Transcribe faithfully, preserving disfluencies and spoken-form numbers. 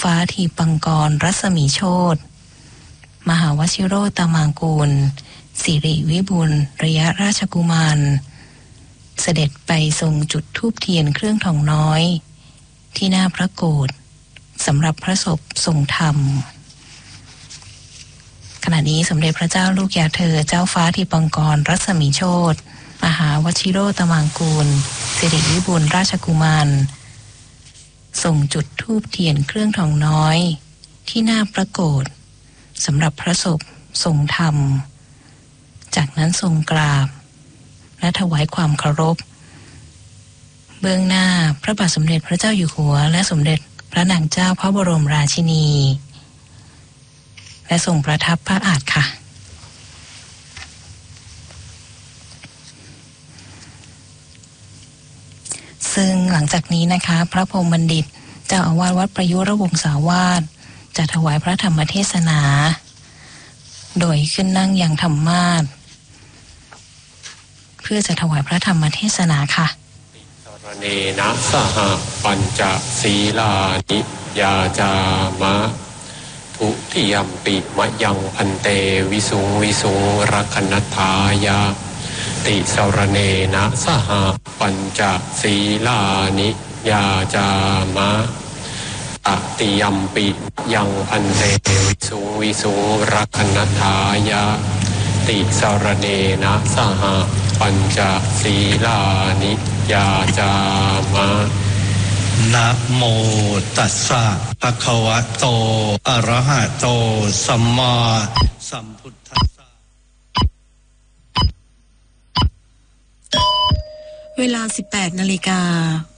ฟ้าทีปังกรรัศมีโชติมหาวชิโรตมางกูลสิริวิบูลย์ระยะราชกุมารเสด็จไปทรงจุดธูปเทียนเครื่องทองน้อยที่หน้าพระโกฐสำหรับพระศพทรงธรรมขณะนี้สมเด็จพระเจ้าลูกยาเธอเจ้าฟ้าทีปังกรรัศมีโชติมหาวชิโรตมางกูลสิริวิบูลย์ราชกุมารส่งจุดธูปเทียนเครื่องทองน้อยที่หน้าพระโกฐสำหรับพระศพทรงธรรมจากนั้นทรงกราบและถวายความเคารพเบื้องหน้าพระบาทสมเด็จพระเจ้าอยู่หัวและสมเด็จพระนางเจ้าพระบรมราชินีและทรงประทับพระอาฏค่ะซึ่งหลังจากนี้นะคะพระพรหมบัณฑิตเจ้าอาวาสวัดประยุรวงศาวาสจะถวายพระธรรมเทศนาโดยขึ้นนั่งยังธรรมาสน์เพื่อจะถวายพระธรรมเทศนาค่ะสรเนนะสหปัญจศีลานิยาจามะทุติยัมปิมะยังพันเตวิสุงวิสุงรักขณัฏฐายาติสรเนนะสหปัญจศีลานิยาจามะตติยัมปิยังพันเตวิสุงวิสุงรักขณัฏฐายาติสรเนนะสหปัญจศีลานิยาจามะนะโมตัสสะภะคะวะโตอะระหะโตสัมมาสัมพุทธัสสะเวลา สิบแปดนาฬิกา